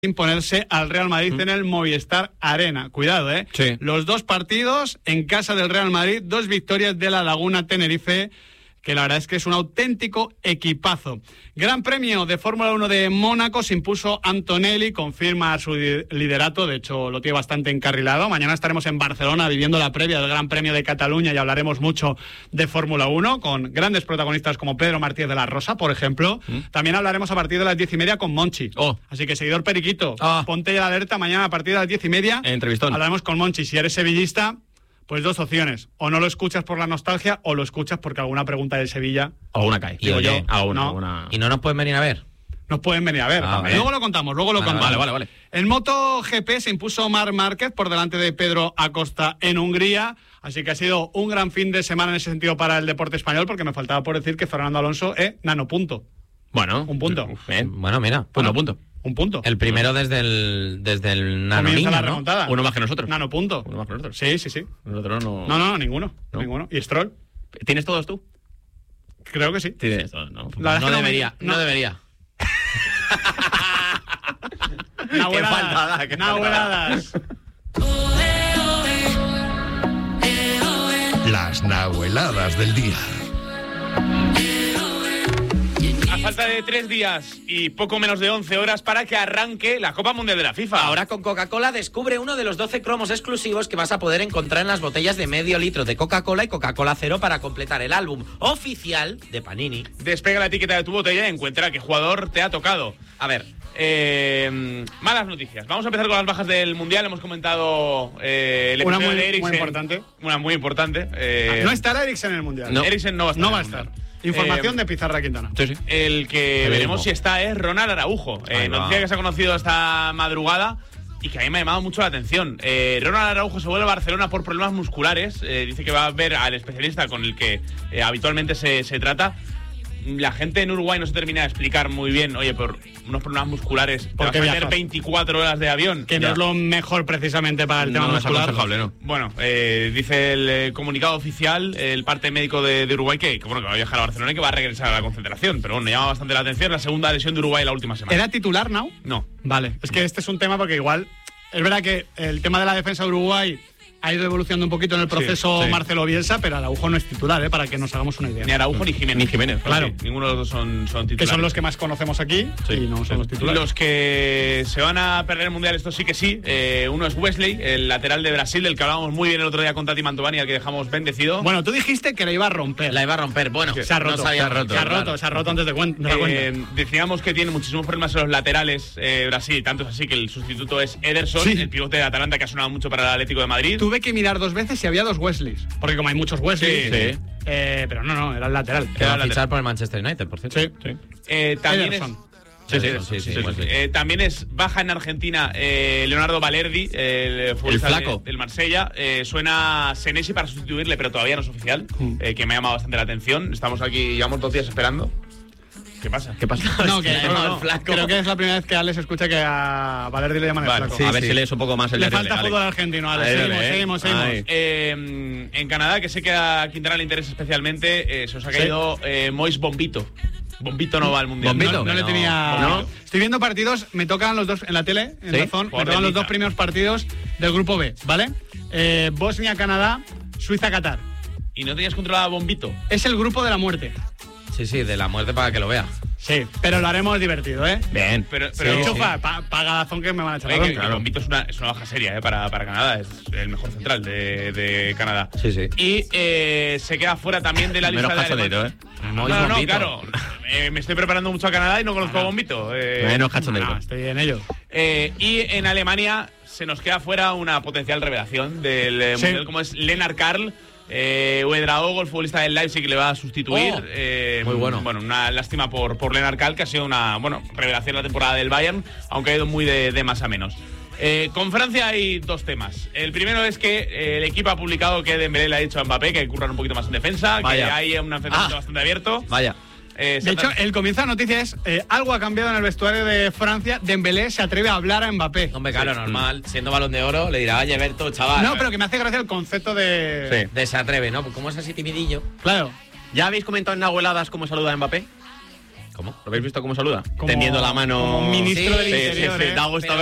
imponerse al Real Madrid en el Movistar Arena. Cuidado, Sí. Los dos partidos en casa del Real Madrid, 2 victorias de la Laguna Tenerife, que la verdad es que es un auténtico equipazo. Gran Premio de Fórmula 1 de Mónaco, se impuso Antonelli, confirma su liderato, de hecho lo tiene bastante encarrilado. Mañana estaremos en Barcelona viviendo la previa del Gran Premio de Cataluña y hablaremos mucho de Fórmula 1, con grandes protagonistas como Pedro Martínez de la Rosa, por ejemplo. También hablaremos a partir de las 10:30 con Monchi. Así que, seguidor periquito, ponte ya la alerta, mañana a partir de las 10:30. Entrevistón. Hablaremos con Monchi. Si eres sevillista, pues 2 opciones. O no lo escuchas por la nostalgia, o lo escuchas porque alguna pregunta de Sevilla... Alguna cae. Digo yo, Alguna. ¿Y no nos pueden venir a ver? Nos pueden venir a ver. Vale. Luego lo contamos, Vale. En MotoGP se impuso Marc Márquez por delante de Pedro Acosta en Hungría. Así que ha sido un gran fin de semana en ese sentido para el deporte español, porque me faltaba por decir que Fernando Alonso nanopunto. Bueno. Un punto. Bien. Bueno, mira. Punto. Un punto. El primero desde el nano Comienza niño, la ¿no? remontada. Uno más que nosotros. Nanopunto. Uno más que nosotros. Sí. Nosotros no. No, ninguno. ¿No? Ninguno. ¿Y Stroll? ¿Tienes todos tú? Creo que sí. Tienes todos, ¿no? La verdad No es que debería, no debería. Nahueladas. Nahueladas. Las nahueladas del día. A falta de 3 días y poco menos de 11 horas para que arranque la Copa Mundial de la FIFA. Ahora con Coca-Cola descubre uno de los 12 cromos exclusivos que vas a poder encontrar en las botellas de medio litro de Coca-Cola y Coca-Cola Cero para completar el álbum oficial de Panini. Despega la etiqueta de tu botella y encuentra qué jugador te ha tocado. A ver, malas noticias. Vamos a empezar con las bajas del Mundial. Hemos comentado el Una episodio de muy Eriksen. importante. Una muy importante. No estará Eriksen en el Mundial. No. Eriksen no va a estar. No en va a el estar. Mundial. Información de Pizarra Quintana. Sí. El que veremos si está es Ronald Araujo. Ahí va. Noticia que se ha conocido esta madrugada y que a mí me ha llamado mucho la atención. Ronald Araujo se vuelve a Barcelona por problemas musculares. Dice que va a ver al especialista con el que habitualmente se trata. La gente en Uruguay no se termina de explicar muy bien, oye, por unos problemas musculares, ¿te vas a meter 24 horas de avión? Que no es lo mejor precisamente para el tema No es muscular. aconsejable, ¿no? Bueno, dice el comunicado oficial, el parte médico de Uruguay, que va a viajar a Barcelona y que va a regresar a la concentración. Pero bueno, llama bastante la atención la segunda lesión de Uruguay la última semana. ¿Era titular, Nau? No. Vale, es que este es un tema porque igual... Es verdad que el tema de la defensa de Uruguay ha ido evolucionando un poquito en el proceso sí. Marcelo Bielsa, pero Araujo no es titular, para que nos hagamos una idea. Ni Araujo ni Jiménez. Ni Jiménez, claro. Sí, ninguno de los dos son titulares. Que son los que más conocemos aquí y no son los titulares. Los que se van a perder el Mundial, esto sí que sí. Uno es Wesley, el lateral de Brasil, del que hablábamos muy bien el otro día con Tati Mantovani, al que dejamos bendecido. Bueno, tú dijiste que la iba a romper. La iba a romper. Bueno, se ha roto. no sabía Se ha roto antes de la cuenta. Decíamos que tiene muchísimos problemas en los laterales Brasil, tanto es así que el sustituto es Ederson, el pivote de Atalanta, que ha sonado mucho para el Atlético de Madrid. Tuve que mirar 2 veces si había 2 Wesleys, porque como hay muchos Wesleys, Sí. pero no, era el lateral. Que va a fichar por el Manchester United, por cierto. Sí. También Ederson. Sí. También es baja en Argentina Leonardo Balerdi, el futbolista flaco. del Marsella. Suena Senesi para sustituirle, pero todavía no es oficial, que me ha llamado bastante la atención. Estamos aquí, llevamos 2 días esperando. ¿Qué pasa? No, que el flaco. creo que es la primera vez que Alex escucha que a Valerdi le llaman el flaco. a ver si lees un poco más el Le de falta Alex. fútbol argentino, Alex. Seguimos. Ay. En Canadá, que sé que a Quintana le interesa especialmente, se os ha caído Mois Bombito. Bombito no va al Mundial. ¿Bombito? No le tenía... ¿No? Estoy viendo partidos, me tocan los dos en la tele, en ¿Sí? Dazón, me Por tocan los Benfica. 2 primeros partidos del grupo B, ¿vale? Bosnia-Canadá, Suiza-Qatar. ¿Y no tenías controlado a Bombito? Es el grupo de la muerte. Sí, de la muerte para que lo vea. Sí, pero lo haremos divertido, ¿eh? Bien. Pero Enchufa, paga Dazón que me van a echar la Oye, bronca. que Bombito es una baja seria para Canadá, es el mejor central de Canadá. Sí. Y se queda fuera también de la lista Menos de cachondeo, No, claro. Me estoy preparando mucho a Canadá y no conozco a Bombito. Menos cachondeo. No, estoy en ello. Y en Alemania se nos queda fuera una potencial revelación del Mundial, como es Lennart Karl. Uedraogo, el futbolista del Leipzig, le va a sustituir. Muy bueno. Bueno, una lástima por Lennart Karl, que ha sido una revelación la temporada del Bayern, aunque ha ido muy de más a menos. Con Francia hay 2 temas. El primero es que el equipo ha publicado que Dembélé le ha dicho a Mbappé que curran un poquito más en defensa, Vaya. que hay un enfrentamiento bastante abierto. Vaya. De hecho, el comienzo de la noticia es algo ha cambiado en el vestuario de Francia. Dembélé se atreve a hablar a Mbappé. Hombre, claro, normal. Siendo Balón de Oro, le dirá, oye, Berto, chaval. No, pero que me hace gracia el concepto de... De se atreve, ¿no? Pues como es así timidillo. Claro. ¿Ya habéis comentado en Nahueladas cómo saluda a Mbappé? ¿Cómo? ¿Lo habéis visto cómo saluda? Como- Tendiendo la mano. como ministro del Interior, ¿eh? Da gusto Pero